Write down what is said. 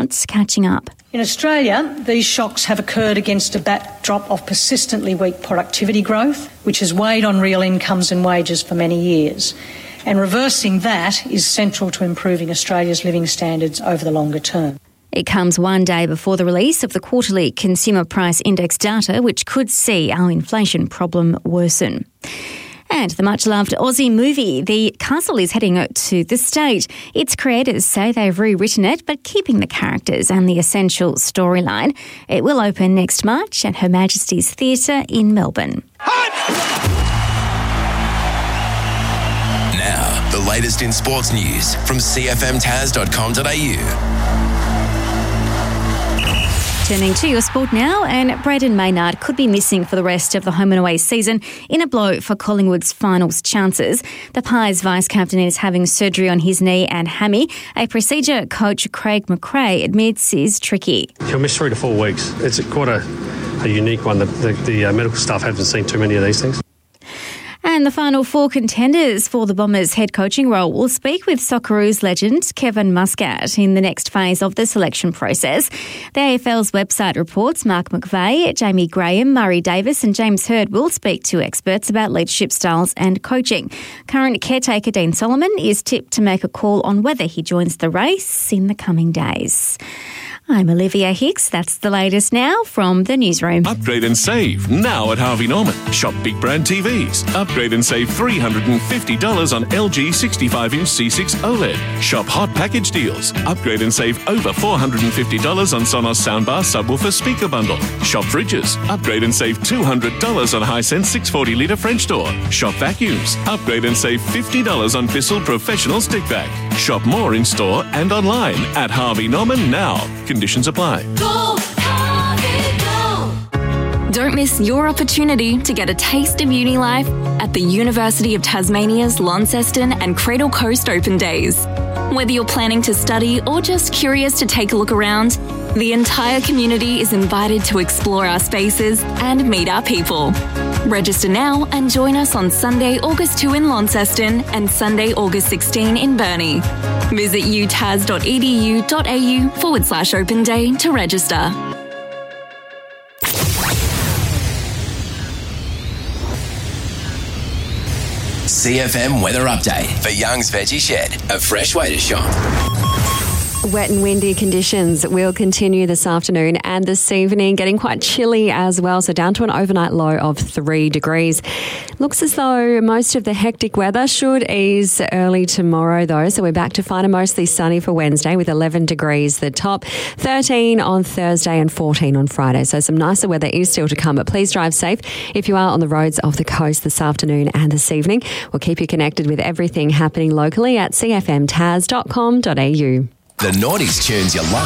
but catching up. In Australia, these shocks have occurred against a backdrop of persistently weak productivity growth, which has weighed on real incomes and wages for many years. And reversing that is central to improving Australia's living standards over the longer term. It comes one day before the release of the quarterly Consumer Price Index data, which could see our inflation problem worsen. And the much-loved Aussie movie, The Castle, is heading to the stage. Its creators say they've rewritten it, but keeping the characters and the essential storyline. It will open next March at Her Majesty's Theatre in Melbourne. Now, the latest in sports news from cfmtaz.com.au. Turning to your sport now, and Braden Maynard could be missing for the rest of the home and away season in a blow for Collingwood's finals chances. The Pies vice-captain is having surgery on his knee and hammy, a procedure coach Craig McRae admits is tricky. He'll miss 3 to 4 weeks. It's quite a unique one. The medical staff haven't seen too many of these things. And the final 4 contenders for the Bombers' head coaching role will speak with Socceroos legend Kevin Muscat in the next phase of the selection process. The AFL's website reports Mark McVeigh, Jamie Graham, Murray Davis and James Hird will speak to experts about leadership styles and coaching. Current caretaker Dean Solomon is tipped to make a call on whether he joins the race in the coming days. I'm Olivia Hicks. That's the latest now from the newsroom. Upgrade and save now at Harvey Norman. Shop big brand TVs. Upgrade and save $350 on LG 65-inch C6 OLED. Shop hot package deals. Upgrade and save over $450 on Sonos soundbar subwoofer speaker bundle. Shop fridges. Upgrade and save $200 on Hisense 640-litre French door. Shop vacuums. Upgrade and save $50 on Bissell Professional Stick Vac. Shop more in store and online at Harvey Norman now. Conditions apply. Go, Harvey, go. Don't miss your opportunity to get a taste of uni life at the University of Tasmania's Launceston and Cradle Coast Open Days. Whether you're planning to study or just curious to take a look around, the entire community is invited to explore our spaces and meet our people. Register now and join us on Sunday, August 2 in Launceston and Sunday, August 16 in Burnie. Visit utas.edu.au/open day to register. CFM weather update for Young's Veggie Shed, a fresh way to shop. Wet and windy conditions will continue this afternoon and this evening, getting quite chilly as well, so down to an overnight low of 3 degrees. Looks as though most of the hectic weather should ease early tomorrow though, so we're back to fine and mostly sunny for Wednesday with 11 degrees the top, 13 on Thursday and 14 on Friday. So some nicer weather is still to come, but please drive safe if you are on the roads off the coast this afternoon and this evening. We'll keep you connected with everything happening locally at cfmtaz.com.au. The Naughties tunes you love.